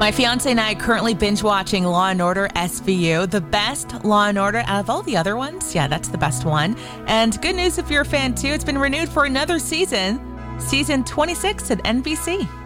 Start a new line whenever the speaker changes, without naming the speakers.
My fiance and I are currently binge watching Law & Order SVU, the best Law & Order out of all the other ones. Yeah, that's the best one. And good news if you're a fan too, it's been renewed for another season, season 26 at NBC.